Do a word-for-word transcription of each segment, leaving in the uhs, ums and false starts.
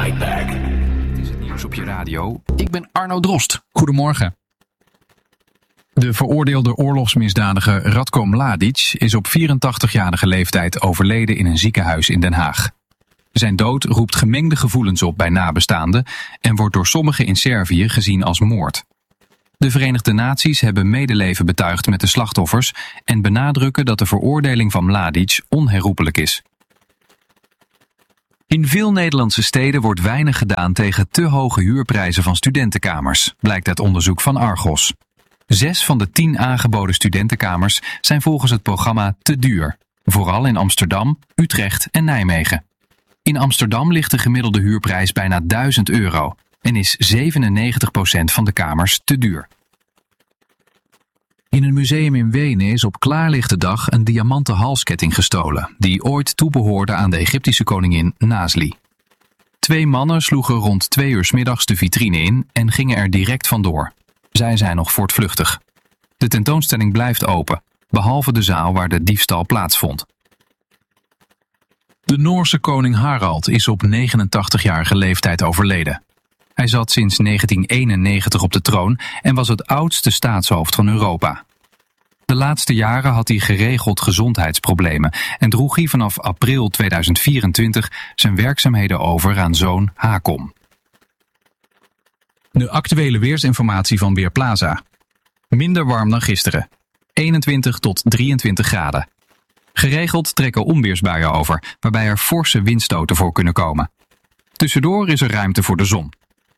Fight Back. Dit is het nieuws op je radio. Ik ben Arno Drost. Goedemorgen. De veroordeelde oorlogsmisdadiger Ratko Mladic is op vierentachtigjarige leeftijd overleden in een ziekenhuis in Den Haag. Zijn dood roept gemengde gevoelens op bij nabestaanden en wordt door sommigen in Servië gezien als moord. De Verenigde Naties hebben medeleven betuigd met de slachtoffers en benadrukken dat de veroordeling van Mladic onherroepelijk is. In veel Nederlandse steden wordt weinig gedaan tegen te hoge huurprijzen van studentenkamers, blijkt uit onderzoek van Argos. Zes van de tien aangeboden studentenkamers zijn volgens het programma te duur, vooral in Amsterdam, Utrecht en Nijmegen. In Amsterdam ligt de gemiddelde huurprijs bijna duizend euro en is zevenennegentig procent van de kamers te duur. In een museum in Wenen is op klaarlichte dag een diamanten halsketting gestolen, die ooit toebehoorde aan de Egyptische koningin Nasli. Twee mannen sloegen rond twee uur 's middags de vitrine in en gingen er direct vandoor. Zij zijn nog voortvluchtig. De tentoonstelling blijft open, behalve de zaal waar de diefstal plaatsvond. De Noorse koning Harald is op negenentachtigjarige leeftijd overleden. Hij zat sinds negentien eenennegentig op de troon en was het oudste staatshoofd van Europa. De laatste jaren had hij geregeld gezondheidsproblemen en droeg hij vanaf april tweeduizend vierentwintig zijn werkzaamheden over aan zoon Haakon. De actuele weersinformatie van Weerplaza. Minder warm dan gisteren. eenentwintig tot drieëntwintig graden. Geregeld trekken onweersbuien over, waarbij er forse windstoten voor kunnen komen. Tussendoor is er ruimte voor de zon.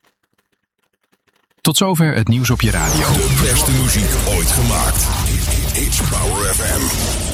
Tot zover het nieuws op je radio. De beste muziek ooit gemaakt. It's Power F M.